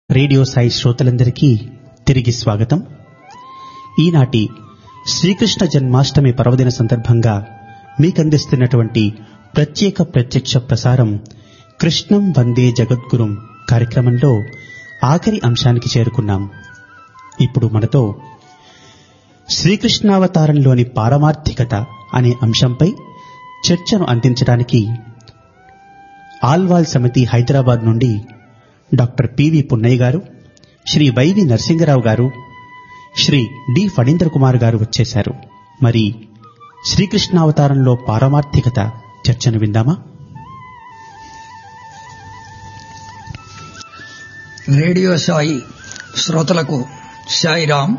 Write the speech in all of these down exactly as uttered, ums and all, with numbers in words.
Radio Sai శ్రోతలందరికీ తిరిగి స్వాగతం. ఈనాటి శ్రీకృష్ణ జన్మాష్టమి పర్వదిన సందర్భంగా మీకందిస్తున్నటువంటి ప్రత్యేక ప్రత్యక్ష ప్రసారం కృష్ణం వందే జగద్గురుం కార్యక్రమంలో ఆఖరి అంశానికి చేరుకున్నాం. ఇప్పుడు మనతో శ్రీకృష్ణావతారంలోని పారమార్థికత అనే అంశంపై చర్చను అందించడానికి ఆల్వాల్ సమితి హైదరాబాద్ నుండి డాక్టర్ పివి పున్నయ్య గారు, శ్రీ వైవి నరసింగరావు గారు, శ్రీ డి ఫణీంద్ర కుమార్ గారు వచ్చేశారు. మరి శ్రీకృష్ణావతారంలో పారమార్థికత చర్చను విందామా? రేడియో సాయి శ్రోతలకు సాయిరాం.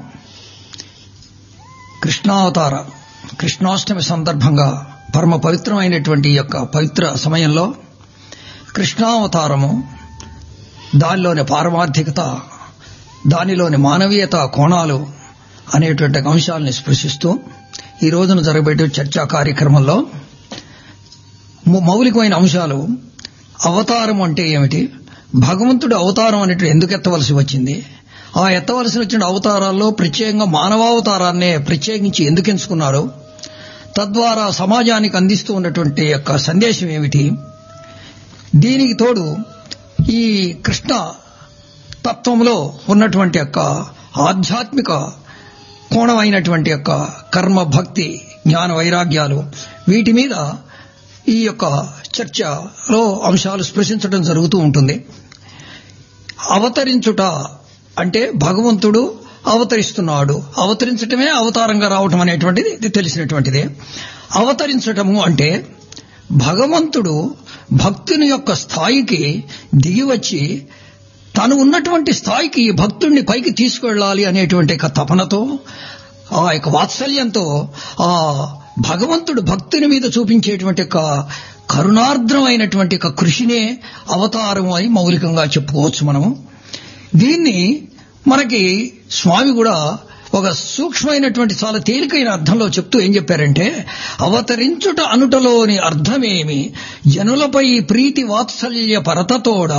కృష్ణావతార కృష్ణాష్టమి సందర్భంగా పరమ పవిత్రమైనటువంటి యొక్క పవిత్ర సమయంలో కృష్ణావతారము, దానిలోని పారమార్థికత, దానిలోని మానవీయత కోణాలు అనేటువంటి అంశాలని స్పృశిస్తూ ఈ రోజున జరగబెట్టే చర్చా కార్యక్రమంలో మౌలికమైన అంశాలు అవతారం అంటే ఏమిటి, భగవంతుడు అవతారం అనేటువంటి ఎందుకు ఎత్తవలసి వచ్చింది, ఆ ఎత్తవలసి వచ్చిన అవతారాల్లో ప్రత్యేకంగా మానవావతారాన్నే ప్రత్యేకించి ఎందుకు ఎంచుకున్నారు, తద్వారా సమాజానికి అందిస్తూ ఉన్నటువంటి యొక్క సందేశం ఏమిటి, దీనికి తోడు ఈ కృష్ణ తత్వంలో ఉన్నటువంటి యొక్క ఆధ్యాత్మిక కోణమైనటువంటి యొక్క కర్మ, భక్తి, జ్ఞాన వైరాగ్యాలు, వీటి మీద ఈ యొక్క చర్చలో అంశాలు స్పృశించడం జరుగుతూ ఉంటుంది. అవతరించుట అంటే భగవంతుడు అవతరిస్తున్నాడు, అవతరించటమే అవతారంగా రావటం అనేటువంటిది ఇది తెలిసినటువంటిదే. అవతరించటము అంటే భగవంతుడు భక్తుని యొక్క స్థాయికి దిగివచ్చి తను ఉన్నటువంటి స్థాయికి భక్తుడిని పైకి తీసుకెళ్లాలి అనేటువంటి తపనతో, ఆ యొక్క వాత్సల్యంతో ఆ భగవంతుడు భక్తుని మీద చూపించేటువంటి యొక్క కరుణార్ద్రమైనటువంటి యొక్క కృషినే అవతారం అని మౌలికంగా చెప్పుకోవచ్చు మనము. దీన్ని మనకి స్వామి కూడా ఒక సూక్ష్మమైనటువంటి చాలా తేలికైన అర్థంలో చెప్తూ ఏం చెప్పారంటే, అవతరించుట అనుటలోని అర్థమేమి, జనులపై ప్రీతి వాత్సల్య పరతతోడ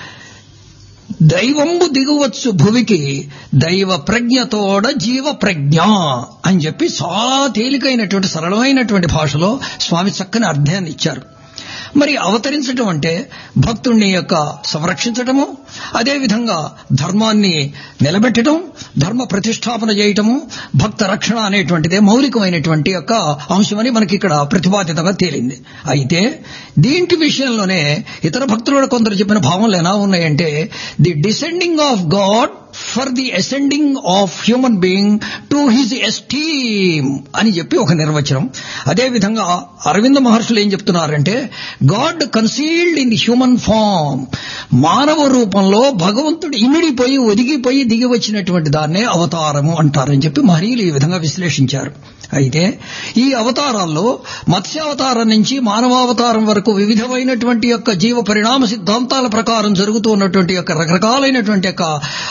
దైవంబు దిగువచ్చు భువికి దైవ ప్రజ్ఞతోడ జీవ ప్రజ్ఞ అని చెప్పి చాలా తేలికైనటువంటి సరళమైనటువంటి భాషలో స్వామి చక్కని అర్థాన్ని ఇచ్చారు. మరి అవతరించటం అంటే భక్తుణ్ణి యొక్క సంరక్షించటము, అదేవిధంగా ధర్మాన్ని నిలబెట్టడం, ధర్మ ప్రతిష్టాపన చేయటము, భక్త రక్షణ అనేటువంటిదే మౌలికమైనటువంటి యొక్క అంశమని మనకి ఇక్కడ ప్రతిపాదితంగా తేలింది. అయితే దీంటి విషయంలోనే ఇతర భక్తులు కొందరు చెప్పిన భావనలు ఎలా ఉన్నాయంటే, the descending of God for the ascending of human being to his esteem అని చెప్పి ఒక నిర్వచనం. అదేవిధంగా అరవింద మహర్షులు ఏం చెప్తున్నారంటే, God concealed in the human form, మానవ రూపంలో భగవంతుడు ఇమిడిపోయి ఒదిగిపోయి దిగి వచ్చినటువంటి దాన్నే అవతారము అంటారని చెప్పి మహనీయులు ఈ విధంగా విశ్లేషించారు. అయితే ఈ అవతారాల్లో మత్స్యావతారం నుంచి మానవావతారం వరకు వివిధమైనటువంటి యొక్క జీవ పరిణామ సిద్ధాంతాల ప్రకారం జరుగుతూ ఉన్నటువంటి యొక్క రకరకాలైనటువంటి యొక్క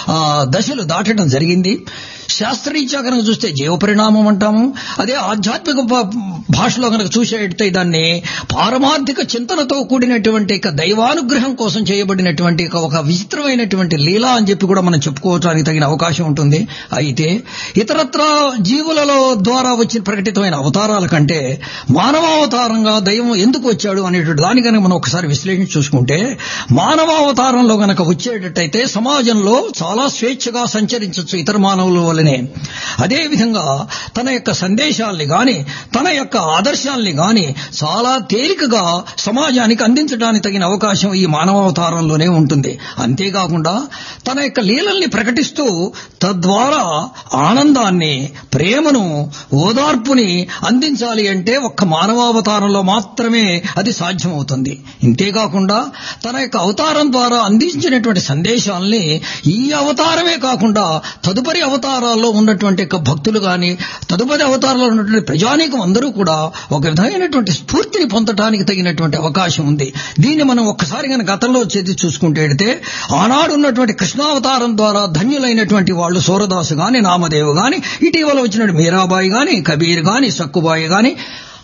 దశలు దాటడం జరిగింది. శాస్త్రీయంగా కనుక చూస్తే జీవ పరిణామం అంటాము. అదే ఆధ్యాత్మిక భాషలో కనుక చూసేటైతే దాన్ని పారమార్థిక చింతనతో కూడినటువంటి దైవానుగ్రహం కోసం చేయబడినటువంటి ఒక విచిత్రమైనటువంటి లీల అని చెప్పి కూడా మనం చెప్పుకోవడానికి తగిన అవకాశం ఉంటుంది. అయితే ఇతరత్ర జీవులలో ద్వారా వచ్చిన ప్రకటితమైన అవతారాల కంటే మానవావతారంగా దైవం ఎందుకు వచ్చాడు అనేటువంటి దాని కనుక మనం ఒకసారి విశ్లేషించి చూసుకుంటే, మానవావతారంలో కనుక వచ్చేటట్టయితే సమాజంలో చాలా స్వేచ్ఛగా సంచరించవచ్చు ఇతర మానవుల వల్లనే. అదేవిధంగా తన యొక్క సందేశాల్ని గాని తన యొక్క ఆదర్శాల్ని గాని చాలా తేలికగా సమాజానికి అందించడానికి తగిన అవకాశం ఈ మానవావతారంలోనే ఉంటుంది. అంతేకాకుండా తన యొక్క లీలల్ని ప్రకటిస్తూ తద్వారా ఆనందాన్ని, ప్రేమను, ఓదార్పుని అందించాలి అంటే ఒక్క మానవావతారంలో మాత్రమే అది సాధ్యమవుతుంది. ఇంతేకాకుండా తన యొక్క అవతారం ద్వారా అందించినటువంటి సందేశాల్ని ఈ అవతారమే కాకుండా తదుపరి అవతారాల్లో ఉన్నటువంటి భక్తులు గాని తదుపరి అవతారాల్లో ఉన్నటువంటి ప్రజానీకం అందరూ కూడా ఒక విధమైనటువంటి స్ఫూర్తిని పొందడానికి తగినటువంటి అవకాశం ఉంది. దీన్ని మనం ఒక్కసారి కనుక గతంలో చేసి చూసుకుంటే, ఆనాడు ఉన్నటువంటి కృష్ణావతారం ద్వారా ధన్యులైనటువంటి వాళ్ళు సూరదాసు గాని, నామదేవు గాని, ఇటీవల వచ్చిన మీరాబాయి గాని, కబీర్ గాని, సక్కుబాయి గాని,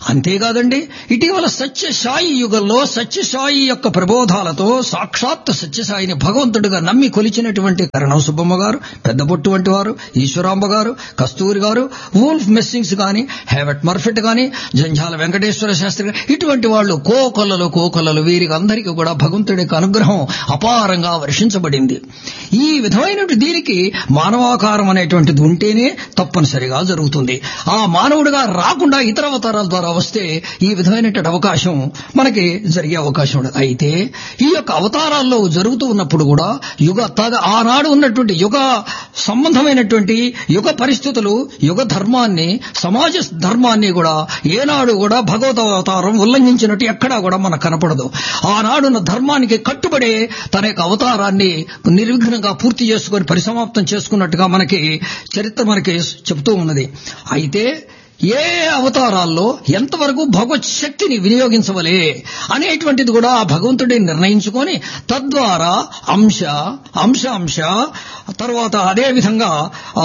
అంతేకాదండి, ఇటీవల సత్యసాయి యుగంలో సత్యసాయి యొక్క ప్రబోధాలతో సాక్షాత్ సత్యసాయిని భగవంతుడిగా నమ్మి కొలిచినటువంటి కరణం సుబ్బమ్మ గారు, పెద్దబొట్టు వంటి వారు, ఈశ్వరాంబ గారు, కస్తూరి గారు, వూల్ఫ్ మెస్సింగ్స్ గాని, హేవెట్ మర్ఫెట్ గాని, జంఝాల వెంకటేశ్వర శాస్త్రి గారు, ఇటువంటి వాళ్ళు కోకొల్లలు కోకొల్లలు వీరికి అందరికీ కూడా భగవంతుడి యొక్క అనుగ్రహం అపారంగా వర్షించబడింది. ఈ విధమైనటువంటి దీనికి మానవాకారం అనేటువంటిది ఉంటేనే తప్పనిసరిగా జరుగుతుంది. ఆ మానవుడిగా రాకుండా ఇతర అవతారాల ద్వారా వస్తే ఈ విధమైనటువంటి అవకాశం మనకి జరిగే అవకాశం ఉండదు. అయితే ఈ యొక్క అవతారాల్లో జరుగుతూ ఉన్నప్పుడు కూడా యుగ తగ ఆనాడు ఉన్నటువంటి యుగ సంబంధమైనటువంటి యుగ పరిస్థితులు, యుగ ధర్మాన్ని, సమాజ ధర్మాన్ని కూడా ఏనాడు కూడా భగవద్ అవతారం ఉల్లంఘించినట్టు ఎక్కడా కూడా మనకు కనపడదు. ఆనాడున్న ధర్మానికి కట్టుబడే తన యొక్క అవతారాన్ని నిర్విఘ్నంగా పూర్తి చేసుకుని పరిసమాప్తం చేసుకున్నట్టుగా మనకి చరిత్ర మనకి చెబుతూ ఉన్నది. అయితే ఏ అవతారాల్లో ఎంతవరకు భగవత్ శక్తిని వినియోగించవలే అనేటువంటిది కూడా ఆ భగవంతుడిని నిర్ణయించుకొని తద్వారా అంశ అంశ అంశ తర్వాత అదేవిధంగా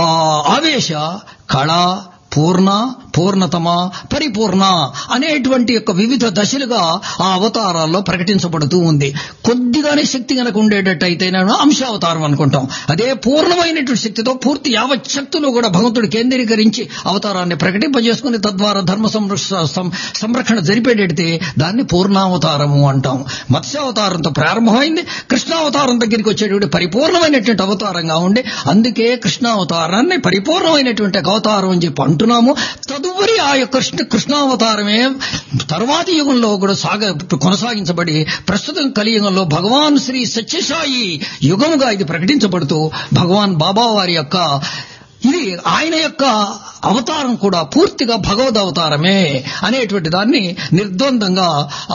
ఆవేశ, కళ, పూర్ణ, పూర్ణతమ, పరిపూర్ణ అనేటువంటి యొక్క వివిధ దశలుగా ఆ అవతారాల్లో ప్రకటించబడుతూ ఉంది. కొద్దిగానే శక్తి కనుక ఉండేటట్టయితే అంశావతారం అనుకుంటాం. అదే పూర్ణమైనటువంటి శక్తితో పూర్తి యావత్ శక్తులు కూడా భగవంతుడు కేంద్రీకరించి అవతారాన్ని ప్రకటింపజేసుకుని తద్వారా ధర్మ సంరక్షణ జరిపేటైతే దాన్ని పూర్ణావతారము అంటాం. మత్స్యావతారంతో ప్రారంభమైంది, కృష్ణావతారం దగ్గరికి వచ్చేటువంటి పరిపూర్ణమైనటువంటి అవతారంగా ఉండి అందుకే కృష్ణావతారాన్ని పరిపూర్ణమైనటువంటి అవతారం అని చెప్పి అంటున్నాము. తదుపరి ఆ యొక్క కృష్ణ కృష్ణావతారమే తర్వాతి యుగంలో కూడా సాగ కొనసాగించబడి ప్రస్తుతం కలియుగంలో భగవాన్ శ్రీ సత్యసాయి యుగముగా ఇది ప్రకటించబడుతూ భగవాన్ బాబా వారి యొక్క ఇది ఆయన యొక్క అవతారం కూడా పూర్తిగా భగవద్ అవతారమే అనేటువంటి దాన్ని నిర్ద్వందంగా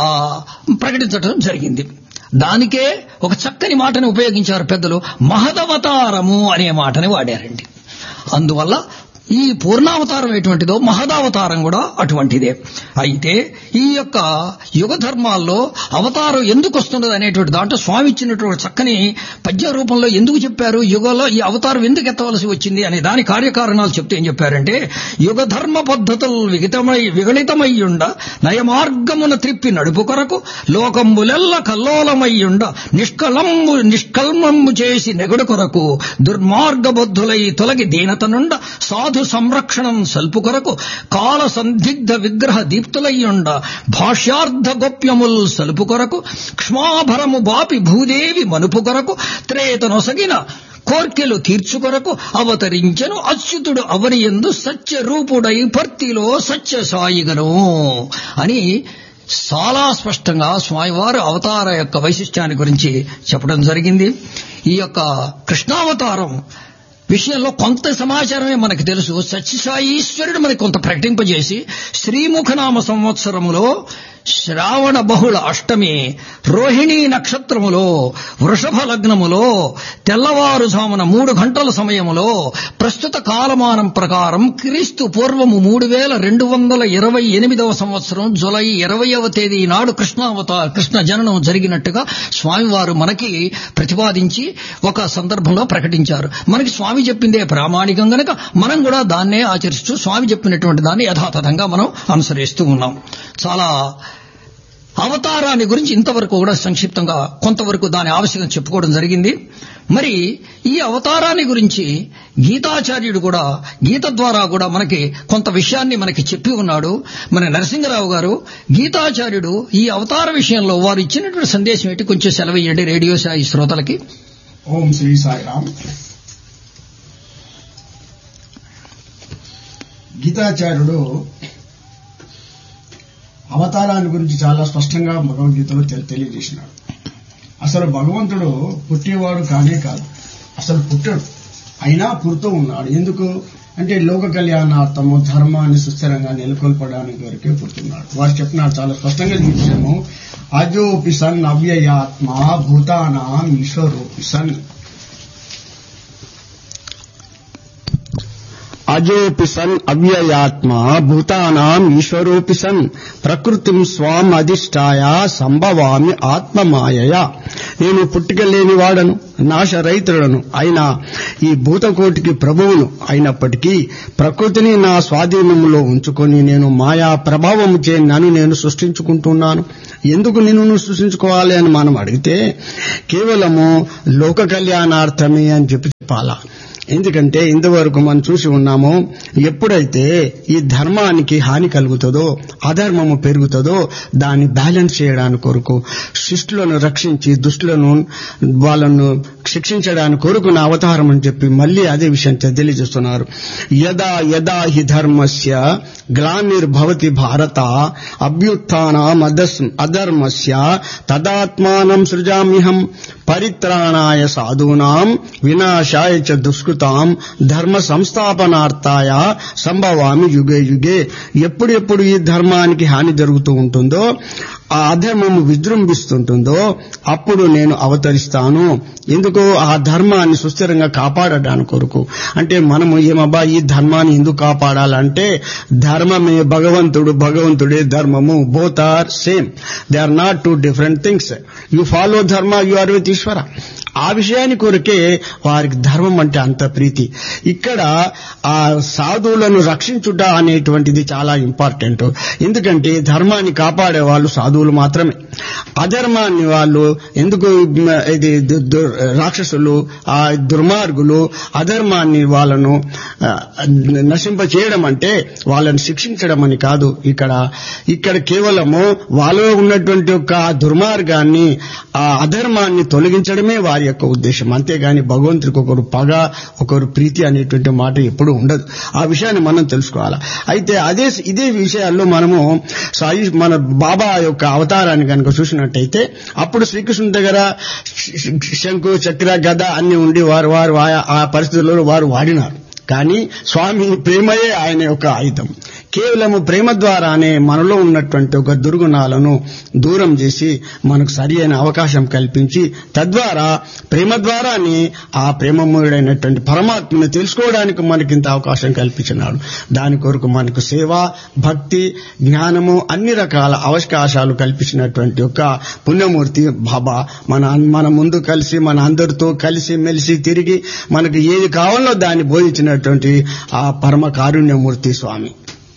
ప్రకటించడం జరిగింది. దానికే ఒక చక్కని మాటని ఉపయోగించారు పెద్దలు, మహదవతారము అనే మాటని వాడారండి. అందువల్ల ఈ పూర్ణావతారం ఎటువంటిదో మహదావతారం కూడా అటువంటిదే. అయితే ఈ యొక్క యుగ ధర్మాల్లో అవతారం ఎందుకు వస్తున్నది అనేటువంటి దాంట్లో స్వామి ఇచ్చినటువంటి చక్కని పద్య రూపంలో ఎందుకు చెప్పారు, యుగంలో ఈ అవతారం ఎందుకు ఎత్తవలసి వచ్చింది అనే దాని కార్యకారణాలు చెప్తే ఏం చెప్పారంటే, యుగ ధర్మ పద్ధతులు విగితమై విగళితమయ్యుండ నయమార్గమున త్రిప్పి నడుపు కొరకు లోకంబులెల్ల కల్లోలమయ్యుండ నిష్కలంబు నిష్కల్మంబు చేసి నెగడు కొరకు దుర్మార్గబద్ధులై తొలగి దీనతనుండ సాధు సంరక్షణం సల్పు కొరకు కాల సందిగ్ధ విగ్రహ దీప్తులయ్యుండ భాష్యార్థ గోప్యముల్ సలుపు కొరకు క్ష్మాభరము బాపి భూదేవి మనుపు కొరకు త్రేతనొసగిన కోర్కెలు తీర్చుకొరకు అవతరించెను అచ్యుతుడు అవనియందు సత్య రూపుడై భర్తిలో సత్య సాయిగను అని చాలా స్పష్టంగా స్వామివారు అవతార యొక్క వైశిష్ట్యాన్ని గురించి చెప్పడం జరిగింది. ఈ యొక్క కృష్ణావతారం విషయంలో కొంత సమాచారమే మనకు తెలుసు. సత్యసాయి ఈశ్వరుడు మనకి కొంత ప్రకటింపజేసి శ్రీముఖనామ సంవత్సరములో శ్రావణ బహుళ అష్టమి రోహిణీ నక్షత్రములో వృషభ లగ్నములో తెల్లవారుజామున మూడు గంటల సమయములో ప్రస్తుత కాలమానం ప్రకారం క్రీస్తు పూర్వము మూడు వేల రెండు వందల ఇరవై ఎనిమిదవ సంవత్సరం జులై ఇరవయవ తేదీ నాడు కృష్ణావతార కృష్ణ జననం జరిగినట్టుగా స్వామివారు మనకి ప్రతిపాదించి ఒక సందర్భంలో ప్రకటించారు. మనకి స్వామి చెప్పిందే ప్రామాణికం గనక మనం కూడా దాన్నే ఆచరిస్తూ స్వామి చెప్పినటువంటి దాన్ని యథాతథంగా మనం అనుసరిస్తూ ఉన్నాం. చాలా అవతారాన్ని గురించి ఇంతవరకు కూడా సంక్షిప్తంగా కొంతవరకు దాని ఆవశ్యకత చెప్పుకోవడం జరిగింది. మరి ఈ అవతారాన్ని గురించి గీతాచార్యుడు కూడా గీత ద్వారా కూడా మనకి కొంత విషయాన్ని మనకి చెప్పి ఉన్నాడు. మన నరసింహరావు గారు గీతాచార్యుడు ఈ అవతార విషయంలో వారు ఇచ్చినటువంటి సందేశం ఏంటి కొంచెం సెలవేయండి రేడియో సాయి శ్రోతలకి. ఓం శ్రీ సాయిరామ్. గీతాచార్యుడు అవతారాన్ని గురించి చాలా స్పష్టంగా భగవద్గీతలో తెలియజేసినాడు. అసలు భగవంతుడు పుట్టేవాడు కానే కాదు, అసలు పుట్టడు, అయినా పుడుతూ ఉన్నాడు. ఎందుకు అంటే లోక కళ్యాణార్థము ధర్మాన్ని సుస్థిరంగా నెలకొల్పడానికి వరకే పుడుతున్నాడు. వారు చెప్పినాడు చాలా స్పష్టంగా చూసాము, అజోపి సన్ అవ్యయాత్మ భూతానాం ఈశ్వరోపి సన్. అజోపి sun అవ్యయాత్మ భూతానాం ఈశ్వరోపి sun ప్రకృతిం స్వాం అధిష్టాయ సంభవామి ఆత్మమాయయ. నేను పుట్టిక లేని వాడను, నాశరహితుడను అయినా ఈ భూతకోటికి ప్రభువును అయినప్పటికీ ప్రకృతిని నా స్వాధీనంలో ఉంచుకొని నేను మాయా ప్రభావము చే నన్ను నేను సృష్టించుకుంటున్నాను. ఎందుకు నిన్ను సృష్టించుకోవాలి అని మనం అడిగితే కేవలము లోక కళ్యాణార్థమే అని చెప్పి చెప్పాలా. ఎందుకంటే ఇంతవరకు మనం చూసి ఉన్నాము, ఎప్పుడైతే ఈ ధర్మానికి హాని కలుగుతుందో, అధర్మము పెరుగుతుందో దాన్ని బ్యాలెన్స్ చేయడానికి కొరకు శిష్టులను రక్షించి దుష్టులను వాళ్ళను శిక్షించడానికి కొరకు నా అవతారం అని చెప్పి మళ్లీ అదే విషయం తెలియజేస్తున్నారు. యదా యదా హి ధర్మస్య గ్లానిర్భవతి భారత అభ్యుత్థానం అధర్మస్య తదాత్మానం సృజామ్యహం పరిత్రాణాయ సాధూనాం వినాశాయ చ దుష్కృతాం ధర్మ సంస్థాపనార్థాయ సంభవామి యుగే యుగే. ఎప్పుడెప్పుడు ఈ ధర్మానికి హాని జరుగుతూ ఉంటుందో, ఆ అధర్మము విజృంభిస్తుంటుందో అప్పుడు నేను అవతరిస్తాను. ఎందుకు? ఆ ధర్మాన్ని సుస్థిరంగా కాపాడడానికి కొరకు. అంటే మనము ఏమబ్బా ఈ ధర్మాన్ని ఎందుకు కాపాడాలంటే ధర్మమే భగవంతుడు, భగవంతుడే ధర్మము. Both are same, they are not two different things. You follow ధర్మ, యు ఆర్ విత్ ఈశ్వర. ఆ విషయాన్ని కొరకే వారికి ధర్మం అంటే అంత ప్రీతి. ఇక్కడ ఆ సాధువులను రక్షించుట అనేటువంటిది చాలా ఇంపార్టెంట్. ఎందుకంటే ధర్మాన్ని కాపాడే వాళ్ళు సాధువులు మాత్రమే. అధర్మాన్ని వాళ్ళు ఎందుకు, ఇది రాక్షసులు, ఆ దుర్మార్గులు అధర్మాన్ని వాళ్ళను నశింప చేయడం అంటే వాళ్ళని శిక్షించడం అని కాదు. ఇక్కడ ఇక్కడ కేవలము వాళ్ళలో ఉన్నటువంటి ఒక దుర్మార్గాన్ని, ఆ అధర్మాన్ని తొలగించడమే వారి యొక్క ఉద్దేశం. అంతేగాని భగవంతుడికి ఒకరు పగ, ఒకరు ప్రీతి అనేటువంటి మాట ఎప్పుడూ ఉండదు. ఆ విషయాన్ని మనం తెలుసుకోవాలి. అయితే అదే ఇదే విషయాల్లో మనము సాయి మన బాబా యొక్క అవతారాన్ని కనుక చూసినట్టయితే అప్పుడు శ్రీకృష్ణుడి దగ్గర శంకు, చక్ర, గద అన్ని ఉండి వారు వారు ఆ పరిస్థితుల్లో వారు వాడినారు. కానీ స్వామి ప్రేమయే ఆయన యొక్క ఆయుధం. కేవలము ప్రేమ ద్వారానే మనలో ఉన్నటువంటి ఒక దుర్గుణాలను దూరం చేసి మనకు సరి అయిన అవకాశం కల్పించి తద్వారా ప్రేమ ద్వారానే ఆ ప్రేమమూడైనటువంటి పరమాత్మను తెలుసుకోవడానికి మనకింత అవకాశం కల్పించినాడు. దాని కొరకు మనకు సేవ, భక్తి, జ్ఞానము అన్ని రకాల అవకాశాలు కల్పించినటువంటి ఒక పుణ్యమూర్తి బాబా మన మన ముందు కలిసి మన అందరితో కలిసి మెలిసి తిరిగి మనకు ఏది కావాలో దాన్ని బోధించినటువంటి ఆ పరమ కారుణ్యమూర్తి స్వామి.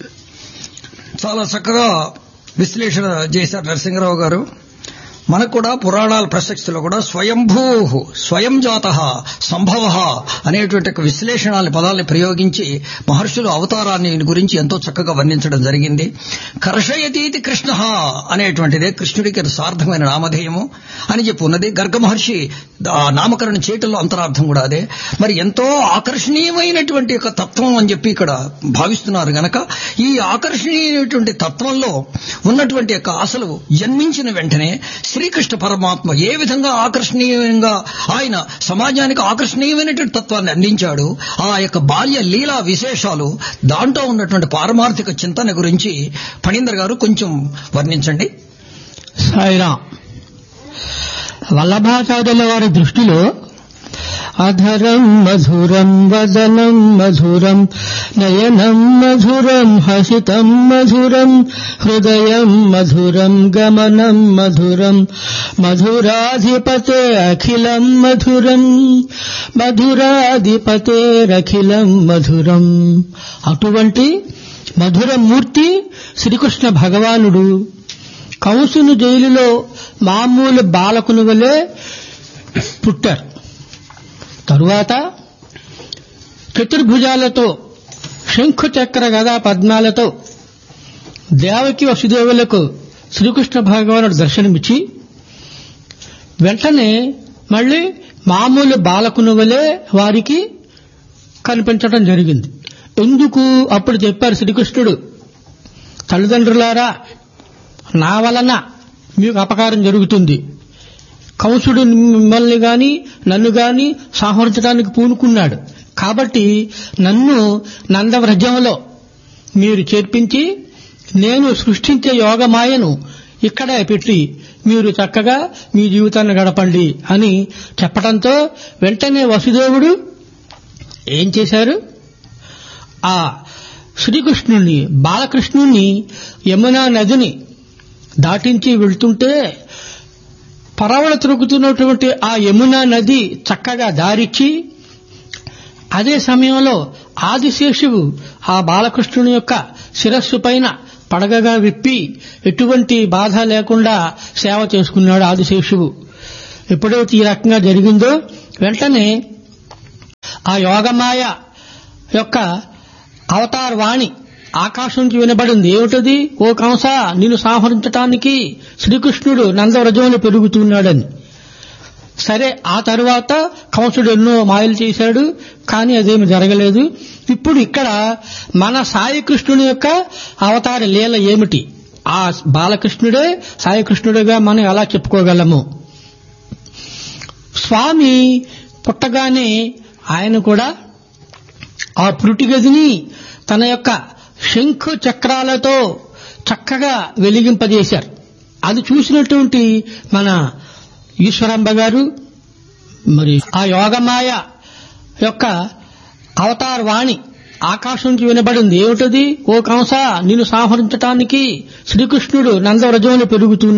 చాలా చక్కగా విశ్లేషణ చేశారు నరసింహరావు గారు. మనకు కూడా పురాణాల ప్రసక్తిలో కూడా స్వయంభూ స్వయం జాత సంభవ అనేటువంటి విశ్లేషణాల పదాలను ప్రయోగించి మహర్షులు అవతారాన్ని గురించి ఎంతో చక్కగా వర్ణించడం జరిగింది. కర్షయతీతి కృష్ణ అనేటువంటిదే కృష్ణుడికి సార్థమైన నామధేయము అని చెప్పి ఉన్నది. గర్గ మహర్షి ఆ నామకరణం చేయటంలో అంతరార్థం కూడా అదే. మరి ఎంతో ఆకర్షణీయమైనటువంటి ఒక తత్వం అని చెప్పి ఇక్కడ భావిస్తున్నారు గనక ఈ ఆకర్షణీయమైనటువంటి తత్వంలో ఉన్నటువంటి యొక్క అసలు జన్మించిన వెంటనే శ్రీకృష్ణ పరమాత్మ ఏ విధంగా ఆకర్షణీయంగా ఆయన సమాజానికి ఆకర్షణీయమైనటువంటి తత్వాన్ని అందించాడు, ఆ యొక్క బాల్య లీలా విశేషాలు, దాంట్లో ఉన్నటువంటి పారమార్థిక చింతన గురించి ఫణీందర్ గారు కొంచెం వర్ణించండి. సాయిరాం. వల్లభాచార్యుల వారి దృష్టిలో అధరం మధురం వదనం మధురం నయనం మధురం హసితం మధురం హృదయం మధురం గమనం మధురం మధురాధిపతే అఖిలం మధురం మధురాధిపతేరఖిలం మధురం. అటువంటి మధురమూర్తి శ్రీకృష్ణ భగవానుడు కంసుని జైలులో మామూలు బాలకుని వలె పుట్టారు. తరువాత చతుర్భుజాలతో శంఖు చక్ర గదా పద్మాలతో దేవకి వసుదేవులకు శ్రీకృష్ణ భగవానుడు దర్శనమిచ్చి వెంటనే మళ్లీ మామూలు బాలకుని వలె వారికి కనిపించడం జరిగింది. ఎందుకు? అప్పుడు చెప్పారు శ్రీకృష్ణుడు, తల్లిదండ్రులారా, నా వలన మీకు అపకారం జరుగుతుంది. కంసుడు మిమ్మల్ని గాని నన్ను గాని సంహరించడానికి పూనుకున్నాడు. కాబట్టి నన్ను నందవ్రజంలో మీరు చేర్పించి నేను సృష్టించే యోగమాయను ఇక్కడే పెట్టి మీరు చక్కగా మీ జీవితాన్ని గడపండి అని చెప్పడంతో వెంటనే వసుదేవుడు ఏం చేశారు? ఆ శ్రీకృష్ణుణ్ణి బాలకృష్ణుణ్ణి యమునా నదిని దాటించి వెళ్తుంటే పరవళ తిరుగుతున్నటువంటి ఆ యమునా నది చక్కగా దారిచ్చి అదే సమయంలో ఆదిశేషువు ఆ బాలకృష్ణుని యొక్క శిరస్సు పైన పడగగా విప్పి ఎటువంటి బాధ లేకుండా సేవ చేసుకున్నాడు ఆదిశేషువు. ఎప్పుడైతే ఈ రకంగా జరిగిందో వెంటనే ఆ యోగమాయ యొక్క అవతార వాణి ఆకాశం నుంచి వినబడింది. ఏమిటది? ఓ కంస, నిన్ను సంహరించటానికి శ్రీకృష్ణుడు నందవ్రజంలో పెరుగుతున్నాడని. సరే, ఆ తరువాత కంసుడు ఎన్నో మాయలు చేశాడు, కానీ అదేమి జరగలేదు. ఇప్పుడు ఇక్కడ మన సాయికృష్ణుని యొక్క అవతార లీల ఏమిటి? ఆ బాలకృష్ణుడే సాయికృష్ణుడిగా మనం ఎలా చెప్పుకోగలము? స్వామి పుట్టగానే ఆయన కూడా ఆ పురుటిగదిని తన యొక్క శంఖు చక్రాలతో చక్కగా వెలిగింపజేశారు. అది చూసినటువంటి మన ఈశ్వరంబ గారు మరి ఆ యోగమాయ యొక్క అవతార వాణి ఆకాశం నుంచి వినబడింది. ఏమిటది? ఓ కంస, నిన్ను సంహరించటానికి శ్రీకృష్ణుడు నందవ్రజంలో పెరుగుతున్నాడు.